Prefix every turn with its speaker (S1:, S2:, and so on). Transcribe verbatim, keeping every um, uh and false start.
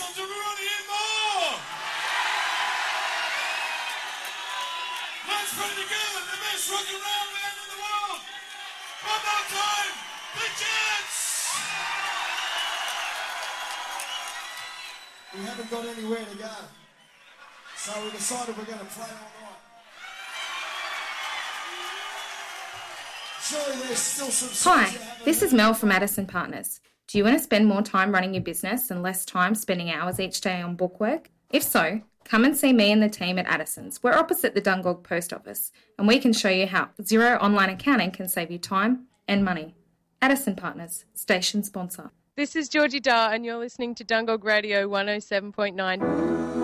S1: Addisons, everyone hear more? Let's put it together, the best rock and roll band in the world. One more time, the Jets!
S2: We haven't got anywhere to go, so we decided we're going to play all night. Surely there's still some...
S3: Hi, this is Mel from Addison Partners. Do you want to spend more time running your business and less time spending hours each day on bookwork? If so, come and see me and the team at Addison's. We're opposite the Dungog Post Office, and we can show you how Xero online accounting can save you time and money. Addison Partners, station sponsor.
S4: This is Georgie Dar, and you're listening to Dungog Radio one oh seven point nine.